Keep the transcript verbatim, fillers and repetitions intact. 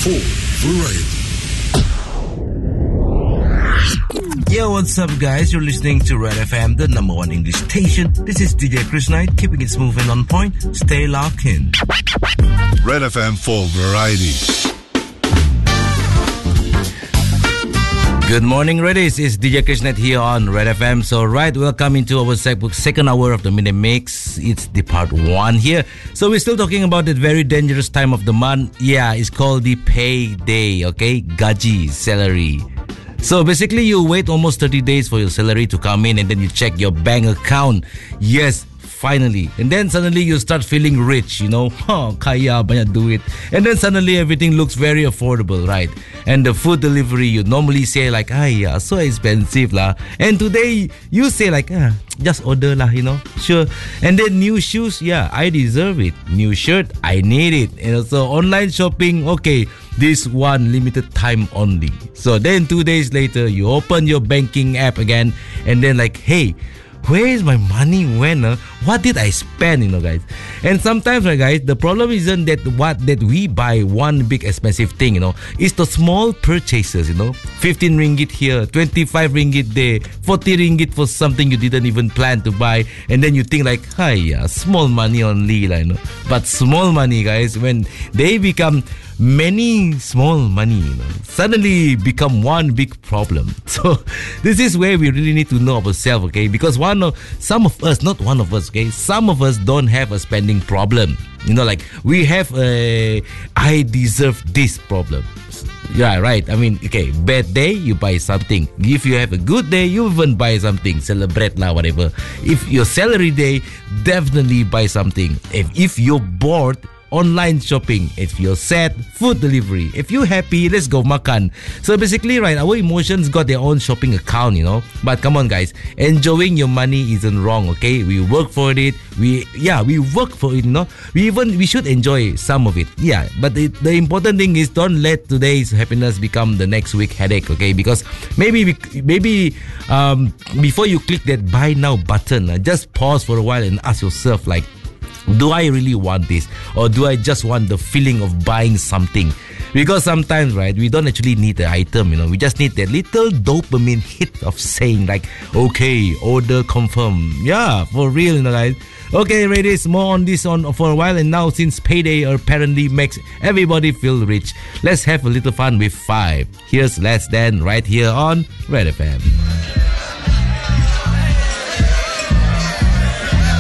for Variety. Yo, what's up, guys? You're listening to Red F M, the number one English station. This is D J Chris Knight, keeping it smooth and on point. Stay locked in. Red F M for Variety. Good morning, Reddies. It's D J Chris Knight here on Red F M. So, right, welcome into our sec- second hour of the Minute Mix. It's the part one here. So, we're still talking about that very dangerous time of the month. Yeah, it's called the payday, okay? Gaji, salary. So basically, you wait almost thirty days for your salary to come in, and then you check your bank account. Yes, finally. And then suddenly you start feeling rich, you know. Oh, kaya, banyak duit. And then suddenly everything looks very affordable, right? And the food delivery, you normally say like, ay, yeah, so expensive lah. And today, you say like, ah, just order lah, you know. Sure. And then new shoes, yeah, I deserve it. New shirt, I need it. And also online shopping, okay, this one limited time only. So then two days later, you open your banking app again, and then like, hey, where is my money when? Uh? What did I spend, you know, guys? And sometimes, right, guys, the problem isn't that what that we buy one big expensive thing, you know. It's the small purchases, you know. fifteen ringgit here, twenty-five ringgit there, forty ringgit for something you didn't even plan to buy. And then you think like, hi, yeah, small money only, like, you know. But small money, guys, when they become many small money, you know, suddenly become one big problem. So this is where we really need to know ourselves, okay? Because one of some of us, not one of us, okay, some of us don't have a spending problem. You know, like we have a I deserve this problem. Yeah, right. I mean, okay, bad day, you buy something. If you have a good day, you even buy something. Celebrate lah, whatever. If your salary day, definitely buy something. If if you're bored, online shopping. If you're sad, food delivery. If you're happy, let's go makan. So basically, right, our emotions got their own shopping account, you know. But come on, guys, enjoying your money isn't wrong, okay? We work for it. We yeah, we work for it, you know. We even we should enjoy some of it. Yeah, but the, the important thing is don't let today's happiness become the next week headache, okay? Because maybe maybe um before you click that buy now button, uh, just pause for a while and ask yourself like, do I really want this? Or do I just want the feeling of buying something? Because sometimes, right, we don't actually need the item, you know. We just need that little dopamine hit of saying like, okay, order confirm. Yeah, for real, you know, guys. Okay, ladies, more on this on for a while. And now, since payday apparently makes everybody feel rich, let's have a little fun with five. Here's Less Than right here on Red F M.